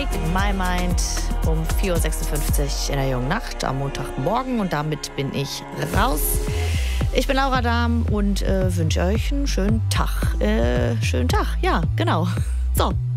Musik, My Mind um 4.56 Uhr in der jungen Nacht am Montagmorgen. Und damit bin ich raus. Ich bin Laura Dahm und wünsche euch einen schönen Tag. Ja, genau. So.